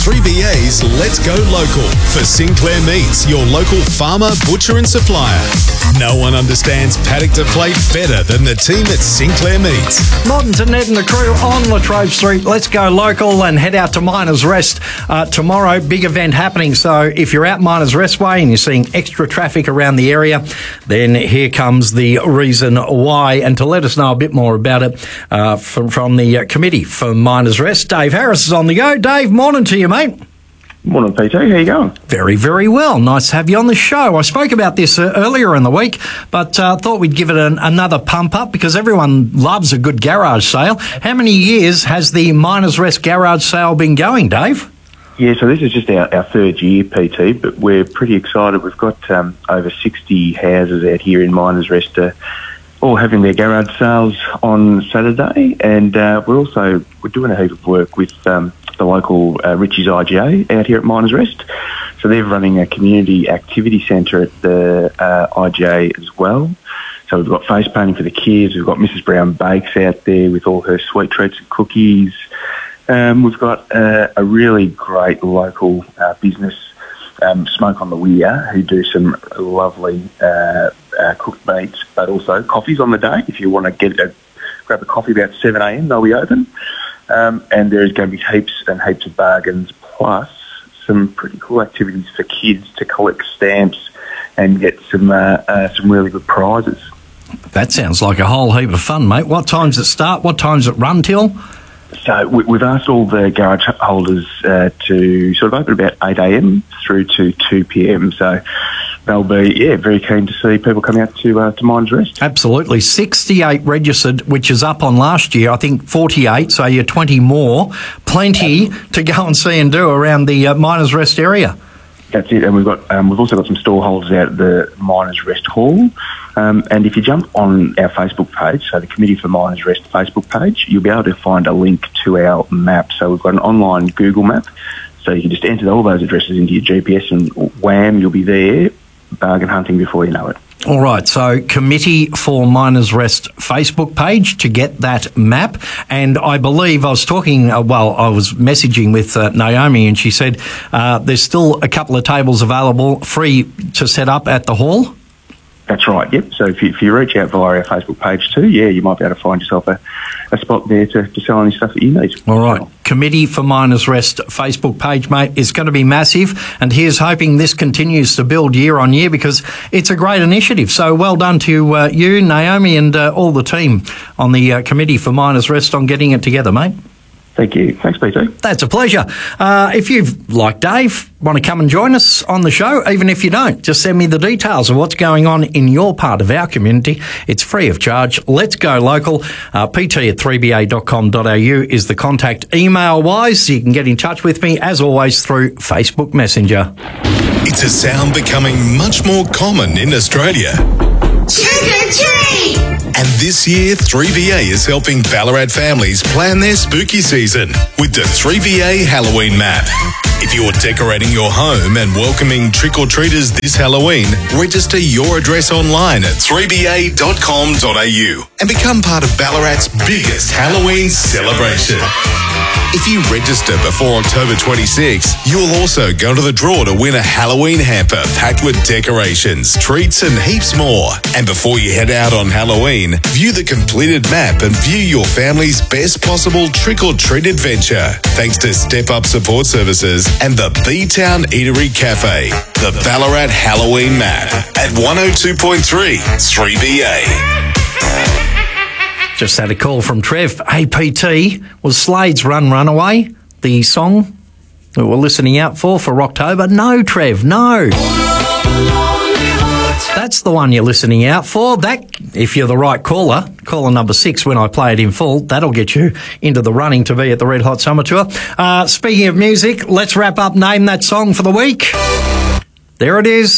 3BA's Let's Go Local for Sinclair Meats, your local farmer, butcher and supplier. No one understands paddock to plate better than the team at Sinclair Meats. Morton to Ned and the crew on Latrobe Street. Let's go local and head out to Miners Rest tomorrow. Big event happening. So if you're out Miners Rest Way and you're seeing extra traffic around the area, then here comes the reason why. And to let us know a bit more about it from the committee for Miners Rest, Dave Harris is on the go. Dave, morning to you, mate. Morning, Peter. How you going? Very, very well. Nice to have you on the show. I spoke about this earlier in the week, but thought we'd give it another pump up because everyone loves a good garage sale. How many years has the Miners Rest garage sale been going, Dave? Yeah, so this is just our third year, PT, but we're pretty excited. We've got over 60 houses out here in Miners Rest all having their garage sales on Saturday, and we're doing a heap of work with the local Richie's IGA out here at Miners Rest. So they're running a community activity centre at the IGA as well. So we've got face painting for the kids. We've got Mrs. Brown Bakes out there with all her sweet treats and cookies. We've got a really great local business, Smoke on the Weir, who do some lovely cooked meats, but also coffees on the day. If you want to grab a coffee about 7 a.m, they'll be open. And there's going to be heaps and heaps of bargains, plus some pretty cool activities for kids to collect stamps and get some really good prizes. That sounds like a whole heap of fun, mate. What time's it start? What time's it run till? So we've asked all the garage holders to sort of open about 8 a.m. through to 2 p.m. So they'll be, very keen to see people come out to Miners Rest. Absolutely. 68 registered, which is up on last year. I think 48, so you're 20 more. Plenty to go and see and do around the Miners Rest area. That's it, and we've also got some stall holders out at the Miners Rest Hall. And if you jump on our Facebook page, so the Committee for Miners Rest Facebook page, you'll be able to find a link to our map. So we've got an online Google map, so you can just enter all those addresses into your GPS and wham, you'll be there, bargain hunting before you know it. All right, so Committee for Miners Rest Facebook page to get that map. And I believe I was talking, I was messaging with Naomi, and she said there's still a couple of tables available, free to set up at the hall. That's right, yep. So if you reach out via our Facebook page too, you might be able to find yourself a spot there to sell any stuff that you need. All right. Committee for Miners Rest Facebook page, mate, is going to be massive, and here's hoping this continues to build year on year because it's a great initiative. So well done to you, Naomi, and all the team on the Committee for Miners Rest on getting it together, mate. Thank you. Thanks, Peter. That's a pleasure. If you've, like Dave, want to come and join us on the show, even if you don't, just send me the details of what's going on in your part of our community. It's free of charge. Let's go local. pt@3ba.com.au is the contact email-wise. You can get in touch with me, as always, through Facebook Messenger. It's a sound becoming much more common in Australia. Trick or treat! And this year, 3BA is helping Ballarat families plan their spooky season with the 3BA Halloween Map. If you're decorating your home and welcoming trick-or-treaters this Halloween, register your address online at 3ba.com.au and become part of Ballarat's biggest Halloween celebration. If you register before October 26, you'll also go to the draw to win a Halloween hamper packed with decorations, treats and heaps more. And before you head out on Halloween, view the completed map and view your family's best possible trick-or-treat adventure. Thanks to Step Up Support Services and the B-Town Eatery Cafe. The Ballarat Halloween Map at 102.3 3BA. Just had a call from Trev. Hey, PT, was Slade's Run Runaway the song that we're listening out for October? No, Trev, no. That's the one you're listening out for. That, if you're the right caller number 6, when I play it in full, that'll get you into the running to be at the Red Hot Summer Tour. Speaking of music, let's wrap up Name That Song for the week. There it is.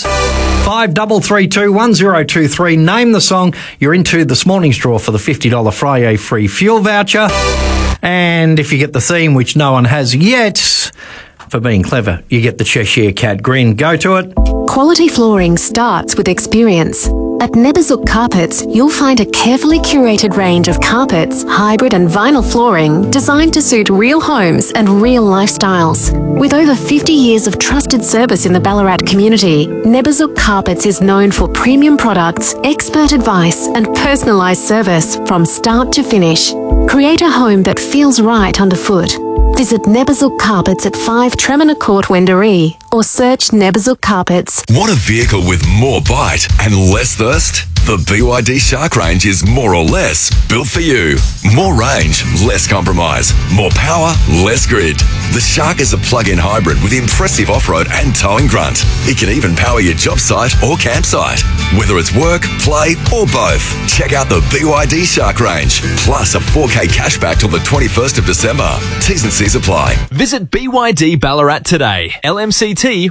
53321023. Name the song. You're into this morning's draw for the $50 Friday free fuel voucher. And if you get the theme, which no one has yet, for being clever, you get the Cheshire Cat grin. Go to it. Quality flooring starts with experience. At Neberzuk Carpets, you'll find a carefully curated range of carpets, hybrid and vinyl flooring designed to suit real homes and real lifestyles. With over 50 years of trusted service in the Ballarat community, Neberzuk Carpets is known for premium products, expert advice and personalised service from start to finish. Create a home that feels right underfoot. Visit Neberzuk Carpets at 5 Tremina Court, Wendouree, or search Neberzuk Carpets. Want a vehicle with more bite and less thirst? The BYD Shark range is more or less built for you. More range, less compromise. More power, less grid. The Shark is a plug-in hybrid with impressive off-road and towing grunt. It can even power your job site or campsite. Whether it's work, play or both, check out the BYD Shark range. Plus a 4K cashback till the 21st of December. T's and C's apply. Visit BYD Ballarat today. LMCT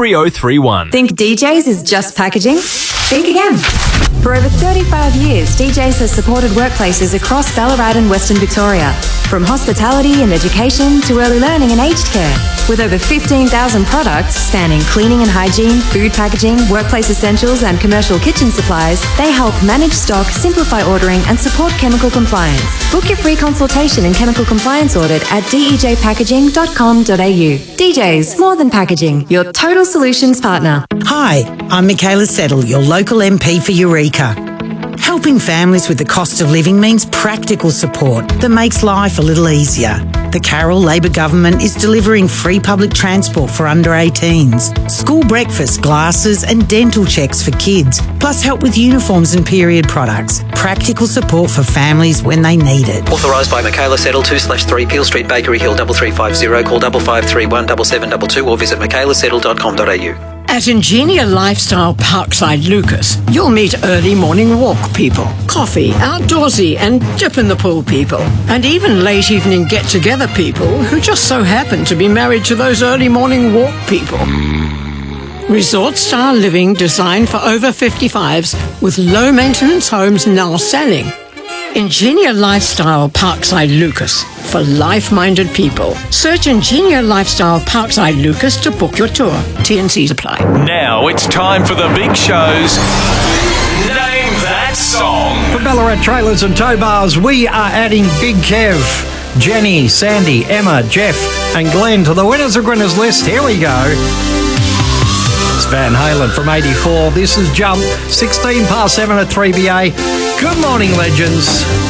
13031. Think DJs is just packaging? Think again. For over 35 years, DJs has supported workplaces across Ballarat and Western Victoria, from hospitality and education to early learning and aged care. With over 15,000 products spanning cleaning and hygiene, food packaging, workplace essentials and commercial kitchen supplies, they help manage stock, simplify ordering and support chemical compliance. Book your free consultation and chemical compliance audit at dejpackaging.com.au. DJs, more than packaging, your total solutions partner. Hi, I'm Michaela Settle, your local MP for Eureka. Helping families with the cost of living means practical support that makes life a little easier. The Carroll Labor Government is delivering free public transport for under 18s, school breakfast, glasses and dental checks for kids, plus help with uniforms and period products. Practical support for families when they need it. Authorised by Michaela Settle, 2/3 Peel Street, Bakery Hill, 3350. Call 5531 7722 or visit michaelasettle.com.au. At Ingenia Lifestyle Parkside Lucas, you'll meet early morning walk people, coffee, outdoorsy and dip in the pool people, and even late evening get-together people who just so happen to be married to those early morning walk people. Resort-style living designed for over 55s with low-maintenance homes now selling. Ingenia Lifestyle Parkside Lucas for life-minded people. Search Ingenia Lifestyle Parkside Lucas to book your tour. T&Cs apply. Now it's time for the big shows. Name that song. For Ballarat Trailers and Tow Bars, we are adding Big Kev, Jenny, Sandy, Emma, Jeff and Glenn to the winners of Grinner's list. Here we go. It's Van Halen from 84. This is Jump, 16 past 7 at 3BA. Good morning, legends.